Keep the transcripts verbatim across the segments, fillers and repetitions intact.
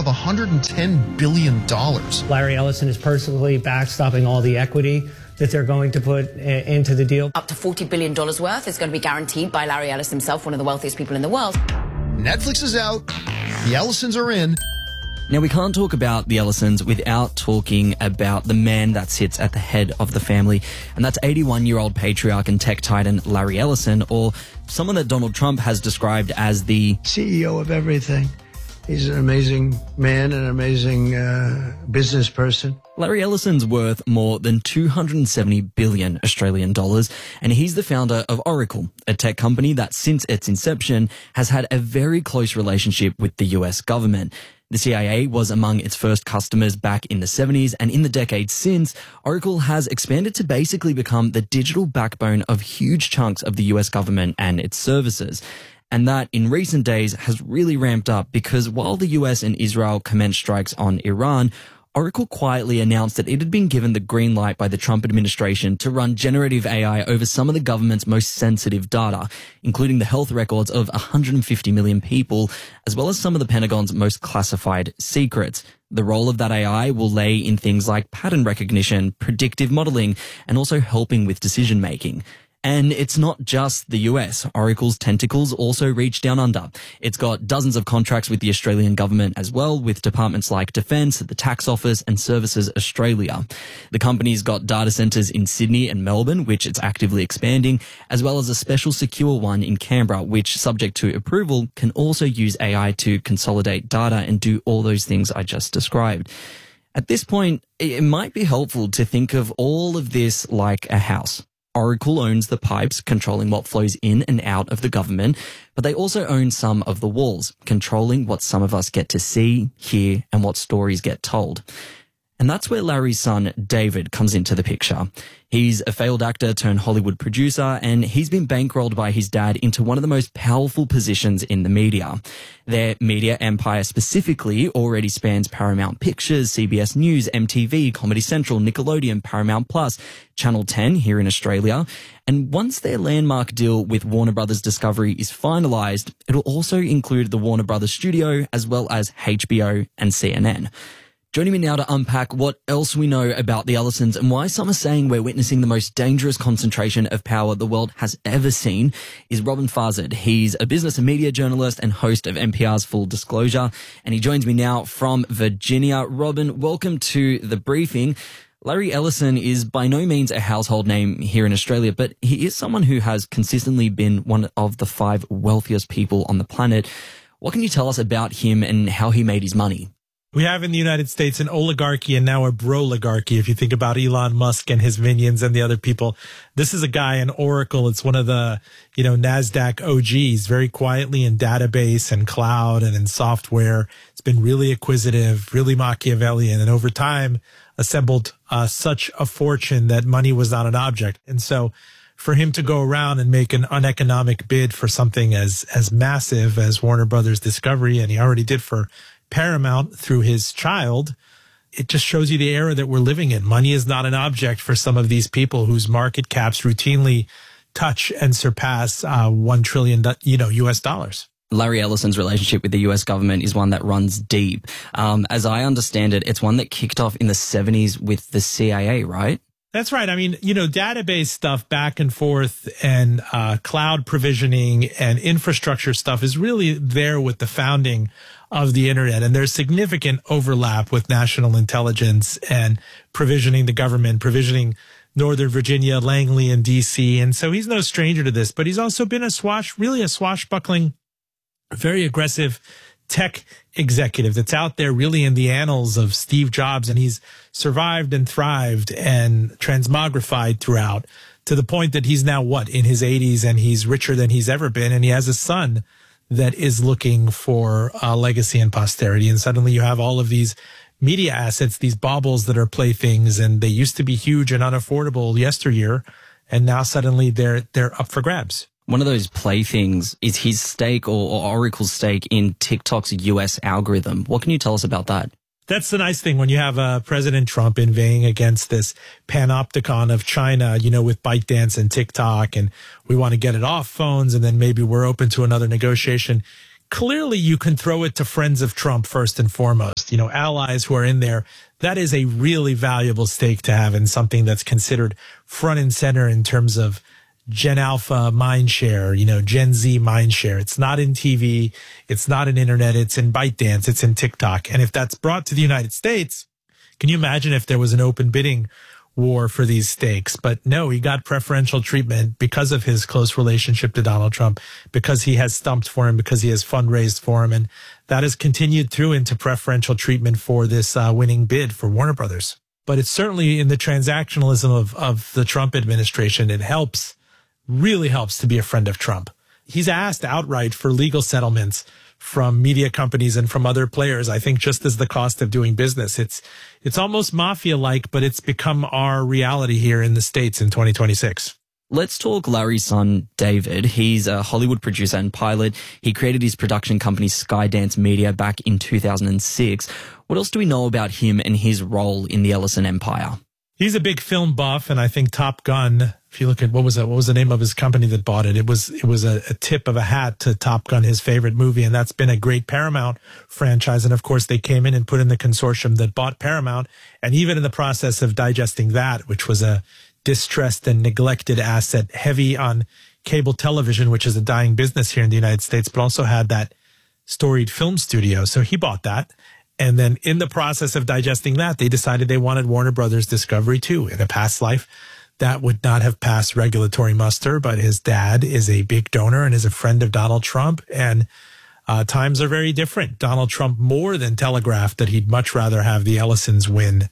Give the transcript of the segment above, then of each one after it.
of one hundred ten billion dollars. Larry Ellison is personally backstopping all the equity that they're going to put into the deal. Up to forty billion dollars worth is going to be guaranteed by Larry Ellison himself, one of the wealthiest people in the world. Netflix is out. The Ellisons are in. Now, we can't talk about the Ellisons without talking about the man that sits at the head of the family, and that's eighty-one-year-old patriarch and tech titan Larry Ellison, or someone that Donald Trump has described as the C E O of everything. He's an amazing man, an amazing uh, business person. Larry Ellison's worth more than two hundred seventy billion Australian dollars, and he's the founder of Oracle, a tech company that since its inception has had a very close relationship with the U S government. The C I A was among its first customers back in the seventies, and in the decades since, Oracle has expanded to basically become the digital backbone of huge chunks of the U S government and its services. And that, in recent days, has really ramped up because while the U S and Israel commenced strikes on Iran, Oracle quietly announced that it had been given the green light by the Trump administration to run generative A I over some of the government's most sensitive data, including the health records of one hundred fifty million people, as well as some of the Pentagon's most classified secrets. The role of that A I will lay in things like pattern recognition, predictive modeling, and also helping with decision making. And it's not just the U S. Oracle's tentacles also reach down under. It's got dozens of contracts with the Australian government as well, with departments like Defence, the Tax Office, and Services Australia. The company's got data centres in Sydney and Melbourne, which it's actively expanding, as well as a special secure one in Canberra, which, subject to approval, can also use A I to consolidate data and do all those things I just described. At this point, it might be helpful to think of all of this like a house. Oracle owns the pipes controlling what flows in and out of the government, but they also own some of the walls, controlling what some of us get to see, hear, and what stories get told. And that's where Larry's son, David, comes into the picture. He's a failed actor turned Hollywood producer, and he's been bankrolled by his dad into one of the most powerful positions in the media. Their media empire specifically already spans Paramount Pictures, C B S News, M T V, Comedy Central, Nickelodeon, Paramount Plus, Channel ten here in Australia. And once their landmark deal with Warner Brothers Discovery is finalised, it'll also include the Warner Brothers studio, as well as H B O and C N N. Joining me now to unpack what else we know about the Ellisons and why some are saying we're witnessing the most dangerous concentration of power the world has ever seen is Robin Farzad. He's a business and media journalist and host of N P R's Full Disclosure, and he joins me now from Virginia. Robin, welcome to the briefing. Larry Ellison is by no means a household name here in Australia, but he is someone who has consistently been one of the five wealthiest people on the planet. What can you tell us about him and how he made his money? We have in the United States an oligarchy and now a broligarchy. If you think about Elon Musk and his minions and the other people, this is a guy in Oracle. It's one of the, you know, NASDAQ O Gs, very quietly in database and cloud and in software. It's been really acquisitive, really Machiavellian, and over time assembled uh, such a fortune that money was not an object. And so for him to go around and make an uneconomic bid for something as, as massive as Warner Brothers Discovery, and he already did for Paramount through his child, it just shows you the era that we're living in. Money is not an object for some of these people whose market caps routinely touch and surpass uh, one trillion, you know, U S dollars. Larry Ellison's relationship with the U S government is one that runs deep. Um, as I understand it, it's one that kicked off in the seventies with the C I A, right? That's right. I mean, you know, database stuff back and forth and uh, cloud provisioning and infrastructure stuff is really there with the founding of the internet. And there's significant overlap with national intelligence and provisioning the government, provisioning Northern Virginia, Langley, and D C. And so he's no stranger to this, but he's also been a swash, really a swashbuckling, very aggressive tech executive that's out there really in the annals of Steve Jobs. And he's survived and thrived and transmogrified throughout to the point that he's now what, in his eighties, and he's richer than he's ever been. And he has a son that is looking for a legacy and posterity. And suddenly you have all of these media assets, these baubles that are playthings, and they used to be huge and unaffordable yesteryear. And now suddenly they're, they're up for grabs. One of those playthings is his stake or, or Oracle's stake in TikTok's U S algorithm. What can you tell us about that? That's the nice thing when you have uh, President Trump inveighing against this panopticon of China, you know, with ByteDance and TikTok, and we want to get it off phones, and then maybe we're open to another negotiation. clearly you can throw it to friends of Trump first and foremost, you know, allies who are in there. That is a really valuable stake to have in something that's considered front and center in terms of Gen Alpha mindshare, you know, Gen Z mindshare. It's not in T V. It's not in internet. It's in ByteDance. It's in TikTok. And if that's brought to the United States, can you imagine if there was an open bidding war for these stakes? But no, he got preferential treatment because of his close relationship to Donald Trump, because he has stumped for him, because he has fundraised for him. And that has continued through into preferential treatment for this uh, winning bid for Warner Brothers. But it's certainly in the transactionalism of, of the Trump administration, it helps, really helps to be a friend of Trump. He's asked outright for legal settlements from media companies and from other players, I think, just as the cost of doing business. It's it's almost mafia-like, but it's become our reality here in the States in twenty twenty-six. Let's talk Larry's son, David. He's a Hollywood producer and pilot. He created his production company, Skydance Media, back in two thousand six. What else do we know about him and his role in the Ellison empire? He's a big film buff, and I think Top Gun, if you look at, what was it, what was the name of his company that bought it? It was, it was a, a tip of a hat to Top Gun, his favorite movie. And that's been a great Paramount franchise. And of course, they came in and put in the consortium that bought Paramount. And even in the process of digesting that, which was a distressed and neglected asset, heavy on cable television, which is a dying business here in the United States, but also had that storied film studio. So he bought that. And then in the process of digesting that, they decided they wanted Warner Brothers Discovery too. In a past life, that would not have passed regulatory muster, but his dad is a big donor and is a friend of Donald Trump. And uh, times are very different. Donald Trump more than telegraphed that he'd much rather have the Ellisons win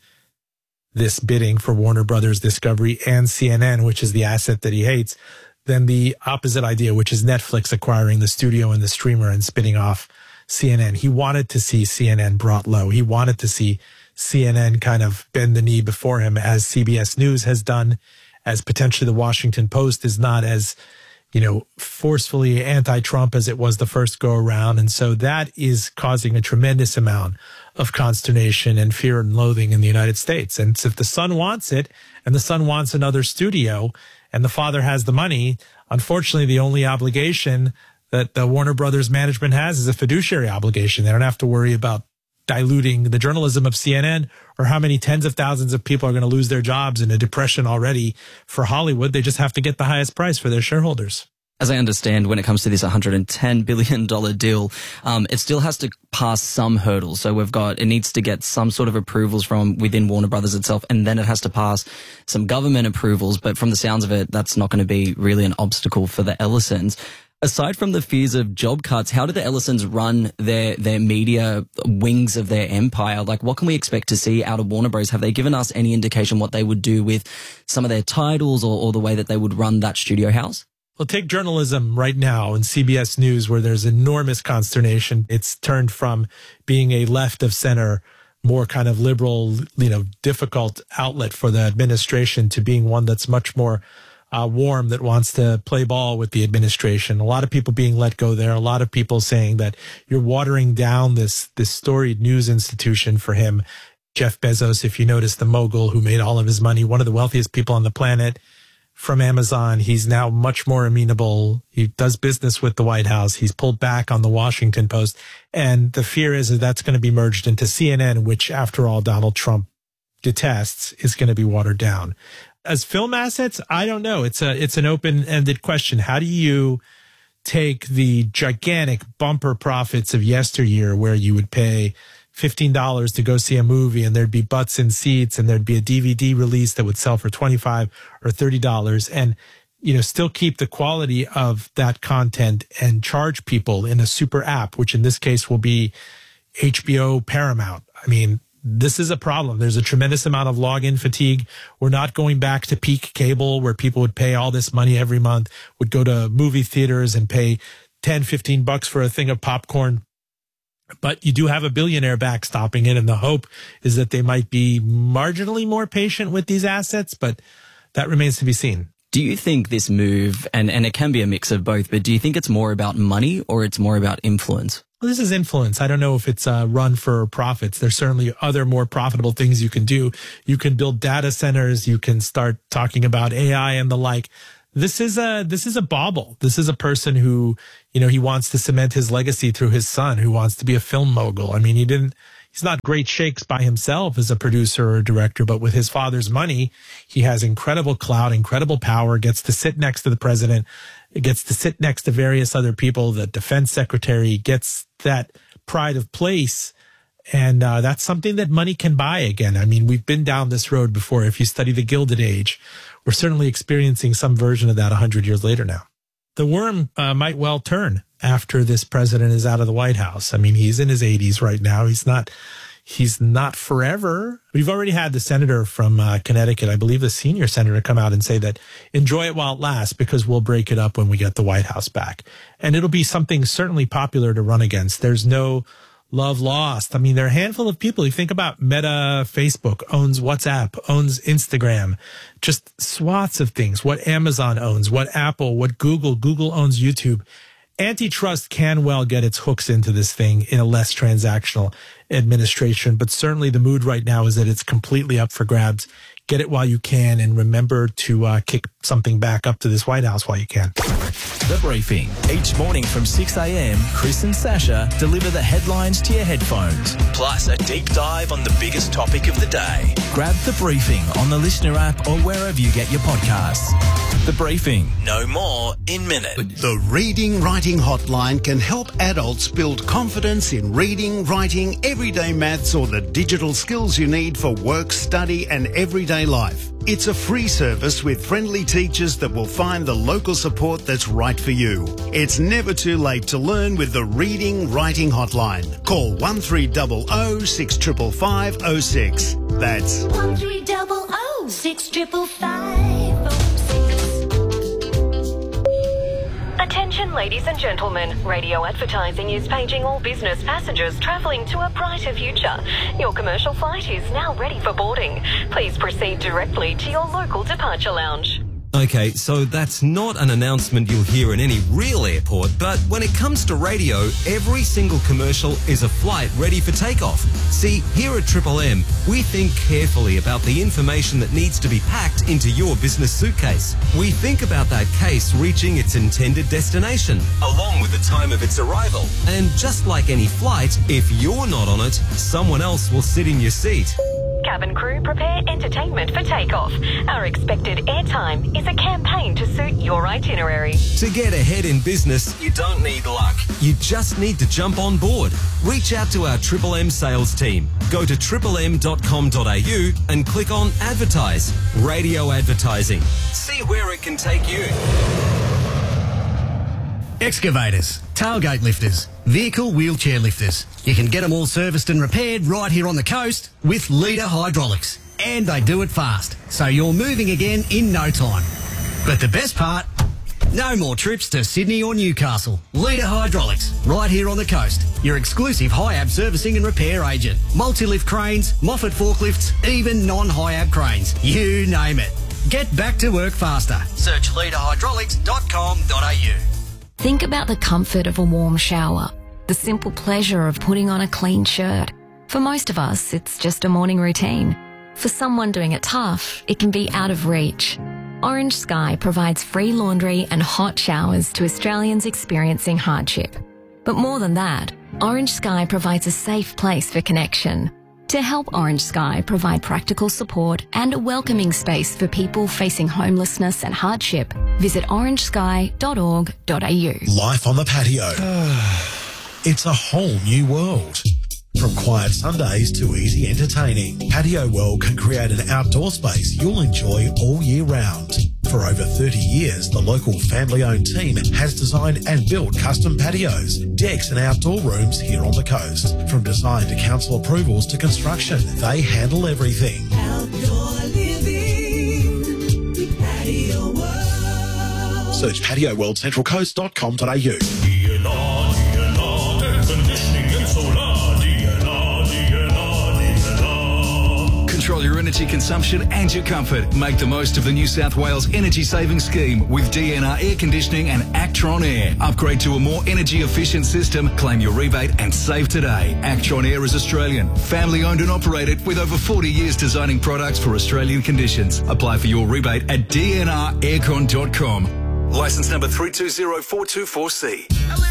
this bidding for Warner Brothers Discovery and C N N, which is the asset that he hates, than the opposite idea, which is Netflix acquiring the studio and the streamer and spinning off C N N. He wanted to see C N N brought low. He wanted to see C N N kind of bend the knee before him, as C B S News has done, as potentially the Washington Post is not as, you know, forcefully anti-Trump as it was the first go around. And so that is causing a tremendous amount of consternation and fear and loathing in the United States. And so if the son wants it and the son wants another studio and the father has the money, unfortunately, the only obligation that the Warner Brothers management has is a fiduciary obligation. They don't have to worry about diluting the journalism of C N N or how many tens of thousands of people are going to lose their jobs in a depression already for Hollywood. They just have to get the highest price for their shareholders. As I understand, when it comes to this one hundred ten billion dollars deal, um, it still has to pass some hurdles. So we've got, it needs to get some sort of approvals from within Warner Brothers itself, and then it has to pass some government approvals. But from the sounds of it, that's not going to be really an obstacle for the Ellisons. Aside from the fears of job cuts, how do the Ellisons run their, their media wings of their empire? Like, what can we expect to see out of Warner Bros? Have they given us any indication what they would do with some of their titles or, or the way that they would run that studio house? Well, take journalism right now in C B S News, where there's enormous consternation. It's turned from being a left of center, more kind of liberal, you know, difficult outlet for the administration to being one that's much more Uh, warm, that wants to play ball with the administration. A lot of people being let go there. A lot of people saying that you're watering down this, this storied news institution for him. Jeff Bezos, if you notice, the mogul who made all of his money, one of the wealthiest people on the planet, from Amazon. He's now much more amenable. He does business with the White House. He's pulled back on the Washington Post. And the fear is that that's going to be merged into C N N, which, after all, Donald Trump detests, is going to be watered down. As film assets, I don't know. It's a it's an open-ended question. How do you take the gigantic bumper profits of yesteryear, where you would pay fifteen dollars to go see a movie and there'd be butts in seats and there'd be a D V D release that would sell for twenty-five dollars or thirty dollars, and, you know, still keep the quality of that content and charge people in a super app, which in this case will be H B O Paramount? I mean, this is a problem. There's a tremendous amount of login fatigue. We're not going back to peak cable, where people would pay all this money every month, would go to movie theaters and pay ten, fifteen bucks for a thing of popcorn. But you do have a billionaire backstopping it, and the hope is that they might be marginally more patient with these assets, but that remains to be seen. Do you think this move, and, and it can be a mix of both, but do you think it's more about money or it's more about influence? Well, this is influence. I don't know if it's a run for profits. There's certainly other more profitable things you can do. You can build data centers. You can start talking about A I and the like. This is a this is a bauble. This is a person who, you know, he wants to cement his legacy through his son, who wants to be a film mogul. I mean, he didn't. He's not great shakes by himself as a producer or a director, but with his father's money, he has incredible clout, incredible power. Gets to sit next to the president, gets to sit next to various other people. The defense secretary gets that pride of place. And uh, that's something that money can buy again. I mean, we've been down this road before. If you study the Gilded Age, we're certainly experiencing some version of that one hundred years later now. The worm uh, might well turn after this president is out of the White House. I mean, he's in his eighties right now. He's not he's not forever. We've already had the senator from uh, Connecticut, I believe the senior senator, come out and say that enjoy it while it lasts because we'll break it up when we get the White House back. And it'll be something certainly popular to run against. There's no love lost. I mean, there are a handful of people. You think about Meta, Facebook owns WhatsApp, owns Instagram, just swaths of things. What Amazon owns, what Apple, what Google, Google owns YouTube. Antitrust can well get its hooks into this thing in a less transactional administration, but certainly the mood right now is that it's completely up for grabs. Get it while you can, and remember to uh, kick something back up to this White House while you can. The Briefing. Each morning from six a.m, Chris and Sasha deliver the headlines to your headphones, plus a deep dive on the biggest topic of the day. Grab The Briefing on the Listener app or wherever you get your podcasts. The Briefing. No more in minutes. The Reading Writing Hotline can help adults build confidence in reading, writing, everyday maths, or the digital skills you need for work, study, and everyday life. It's a free service with friendly teachers that will find the local support that's right for you. It's never too late to learn with the Reading Writing Hotline. Call one three zero zero, six five five, zero six. That's one three zero zero, six five five, zero six. Attention, ladies and gentlemen. Radio advertising is paging all business passengers travelling to a brighter future. Your commercial flight is now ready for boarding. Please proceed directly to your local departure lounge. Okay, so that's not an announcement you'll hear in any real airport, but when it comes to radio, every single commercial is a flight ready for takeoff. See, here at Triple M, we think carefully about the information that needs to be packed into your business suitcase. We think about that case reaching its intended destination, along with the time of its arrival. And just like any flight, if you're not on it, someone else will sit in your seat. Cabin crew, prepare entertainment for takeoff. Our expected airtime is a campaign to suit your itinerary. To get ahead in business, you don't need luck. You just need to jump on board. Reach out to our Triple M sales team. Go to triple m dot com dot a u and click on Advertise. Radio advertising. See where it can take you. Excavators, tailgate lifters, vehicle wheelchair lifters. You can get them all serviced and repaired right here on the coast with Leader Hydraulics. And they do it fast, so you're moving again in no time. But the best part, no more trips to Sydney or Newcastle. Leader Hydraulics, right here on the coast. Your exclusive Hiab servicing and repair agent. Multi-lift cranes, Moffat forklifts, even non-Hiab cranes. You name it. Get back to work faster. Search leader hydraulics dot com dot a u. Think about the comfort of a warm shower, the simple pleasure of putting on a clean shirt. For most of us, it's just a morning routine. For someone doing it tough, it can be out of reach. Orange Sky provides free laundry and hot showers to Australians experiencing hardship. But more than that, Orange Sky provides a safe place for connection. To help Orange Sky provide practical support and a welcoming space for people facing homelessness and hardship, visit orange sky dot org dot a u. Life on the patio. It's a whole new world. From quiet Sundays to easy entertaining, Patio World can create an outdoor space you'll enjoy all year round. For over thirty years, the local family-owned team has designed and built custom patios, decks and outdoor rooms here on the coast. From design to council approvals to construction, they handle everything. Outdoor living with Patio World. Search patio world central coast dot com dot a u. Control your energy consumption and your comfort. Make the most of the New South Wales Energy Saving Scheme with D N R Air Conditioning and Act Actron Air. Upgrade to a more energy-efficient system, claim your rebate and save today. Actron Air is Australian, family-owned and operated with over forty years designing products for Australian conditions. Apply for your rebate at d n r aircon dot com. Licence number three two zero four two four C.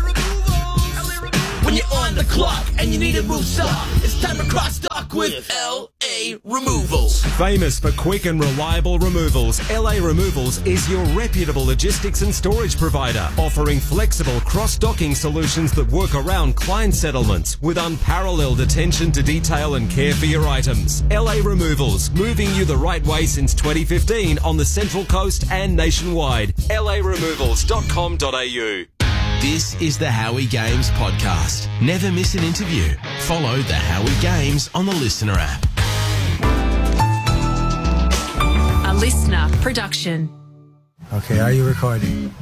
When you're on the clock and you need to move stock, it's time to cross stock with L A Removals. Famous for quick and reliable removals, L A Removals is your reputable logistics and storage provider, offering flexible cross-docking solutions that work around client settlements with unparalleled attention to detail and care for your items. L A Removals, moving you the right way since twenty fifteen on the Central Coast and nationwide. L A removals dot com dot a u. This is the Howie Games podcast. Never miss an interview. Follow the Howie Games on the Listener app. A Listener production. Okay, are you recording?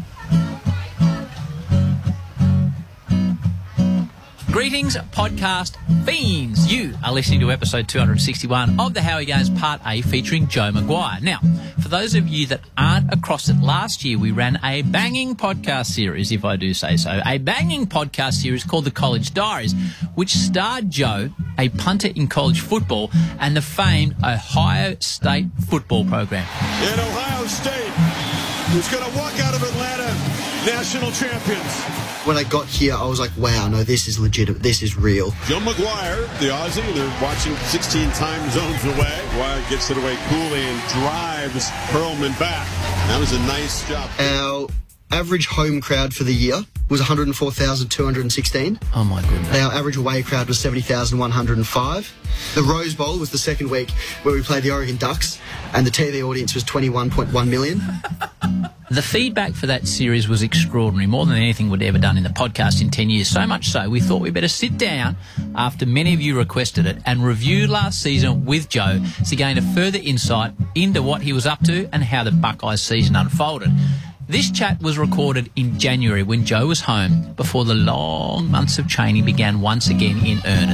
Greetings, podcast fiends. You are listening to episode two hundred sixty-one of the Howie Games Part A featuring Joe Maguire. Now, for those of you that aren't across it, last year we ran a banging podcast series, if I do say so, a banging podcast series called The College Diaries, which starred Joe, a punter in college football, and the famed Ohio State football program. And Ohio State is going to walk out of Atlanta national champions. When I got here, I was like, wow, no, this is legitimate. This is real. Joe Maguire, the Aussie, they're watching sixteen time zones away. Maguire gets it away coolly and drives Perlman back. That was a nice job. Our average home crowd for the year was one hundred four thousand two hundred sixteen. Oh, my goodness. Our average away crowd was seventy thousand one hundred five. The Rose Bowl was the second week where we played the Oregon Ducks, and the T V audience was twenty-one point one million. The feedback for that series was extraordinary, more than anything we'd ever done in the podcast in ten years. So much so, we thought we'd better sit down after many of you requested it and review last season with Joe to gain a further insight into what he was up to and how the Buckeyes season unfolded. This chat was recorded in January when Joe was home before the long months of training began once again in earnest.